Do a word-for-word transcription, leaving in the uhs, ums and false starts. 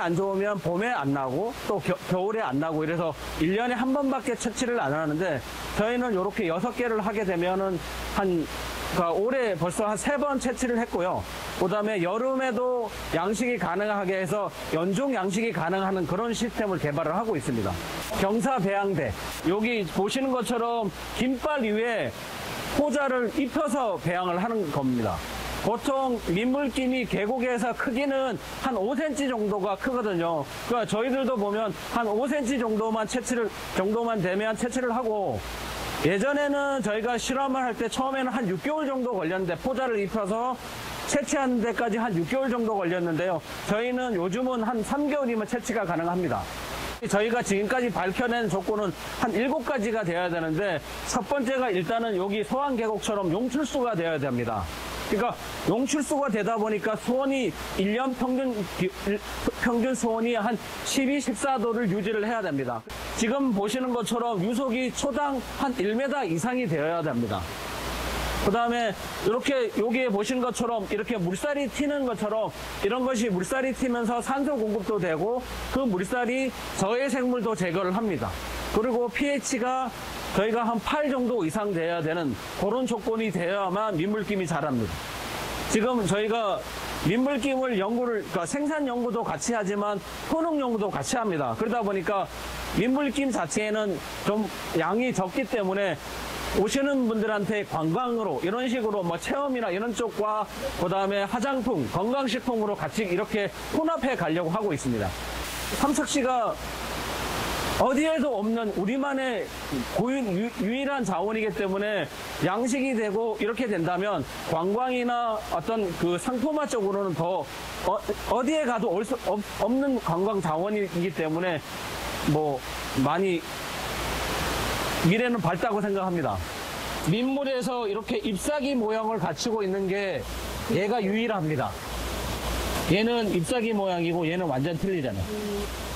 안 좋으면 봄에 안 나고 또 겨, 겨울에 안 나고 이래서 일 년에 한 번밖에 채취를 안 하는데 저희는 이렇게 여섯 개를 하게 되면은 한 그러니까 올해 벌써 한 세 번 채취를 했고요. 그 다음에 여름에도 양식이 가능하게 해서 연중 양식이 가능한 그런 시스템을 개발을 하고 있습니다. 경사 배양대. 여기 보시는 것처럼 긴발 위에 포자를 입혀서 배양을 하는 겁니다. 보통 민물김이 계곡에서 크기는 한 오 센티미터 정도가 크거든요. 그러니까 저희들도 보면 한 오 센티미터 정도만 채취를, 정도만 되면 채취를 하고 예전에는 저희가 실험을 할 때 처음에는 한 육 개월 정도 걸렸는데 포자를 입혀서 채취하는 데까지 한 육 개월 정도 걸렸는데요. 저희는 요즘은 한 삼 개월이면 채취가 가능합니다. 저희가 지금까지 밝혀낸 조건은 한 일곱 가지가 되어야 되는데 첫 번째가 일단은 여기 소환계곡처럼 용출수가 되어야 됩니다. 그러니까 용출수가 되다 보니까 수온이 일 년 평균, 평균 수온이 한 십이, 십사 도를 유지를 해야 됩니다. 지금 보시는 것처럼 유속이 초당 한 일 미터 이상이 되어야 됩니다. 그 다음에 이렇게 여기에 보시는 것처럼 이렇게 물살이 튀는 것처럼 이런 것이 물살이 튀면서 산소 공급도 되고 그 물살이 저해 생물도 제거를 합니다. 그리고 pH가 저희가 한 팔 정도 이상 돼야 되는 그런 조건이 되어야만 민물김이 자랍니다. 지금 저희가 민물김을 연구를, 그러니까 생산 연구도 같이 하지만 효능 연구도 같이 합니다. 그러다 보니까 민물김 자체에는 좀 양이 적기 때문에 오시는 분들한테 관광으로 이런 식으로 뭐 체험이나 이런 쪽과 그 다음에 화장품, 건강식품으로 같이 이렇게 혼합해 가려고 하고 있습니다. 삼척시가 어디에도 없는 우리만의 고유, 유, 유일한 자원이기 때문에 양식이 되고 이렇게 된다면 관광이나 어떤 그 상품화 쪽으로는 더 어, 어디에 가도 올 수 없는 관광 자원이기 때문에 뭐 많이 미래는 밝다고 생각합니다. 민물에서 이렇게 잎사귀 모양을 갖추고 있는 게 얘가 유일합니다. 얘는 잎사귀 모양이고 얘는 완전 틀리잖아요.